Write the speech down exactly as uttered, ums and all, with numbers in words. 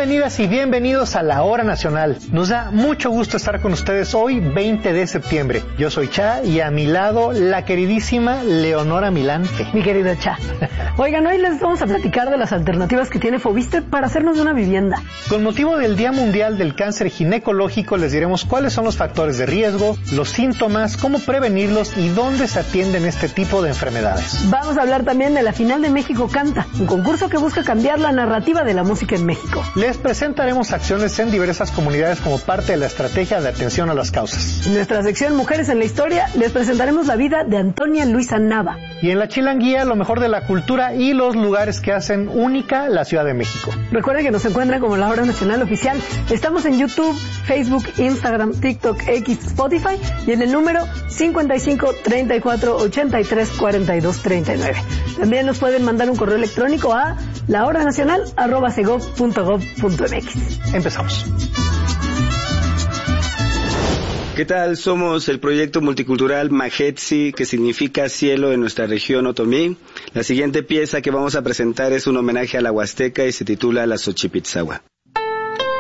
Bienvenidas y bienvenidos a La Hora Nacional. Nos da mucho gusto estar con ustedes hoy, veinte de septiembre. Yo soy Cha y a mi lado la queridísima Leonora Milante. Mi querido Cha. Oigan, hoy les vamos a platicar de las alternativas que tiene Foviste para hacernos una vivienda. Con motivo del Día Mundial del Cáncer Ginecológico les diremos cuáles son los factores de riesgo, los síntomas, cómo prevenirlos y dónde se atienden este tipo de enfermedades. Vamos a hablar también de la final de México Canta, un concurso que busca cambiar la narrativa de la música en México. Les presentaremos acciones en diversas comunidades como parte de la estrategia de atención a las causas. En nuestra sección Mujeres en la Historia les presentaremos la vida de Antonia Luisa Nava. Y en la Chilanguía, lo mejor de la cultura y los lugares que hacen única la Ciudad de México. Recuerden que nos encuentran como La Hora Nacional Oficial. Estamos en YouTube, Facebook, Instagram, TikTok, X, Spotify y en el número cincuenta y cinco, treinta y cuatro, ochenta y tres, cuarenta y dos, treinta y nueve. También nos pueden mandar un correo electrónico a lahoranacional arroba segov punto gov punto mx. Empezamos. ¿Qué tal? Somos el proyecto multicultural Majetsi, que significa cielo en nuestra región otomí. La siguiente pieza que vamos a presentar es un homenaje a la Huasteca y se titula La Xochipitzahua.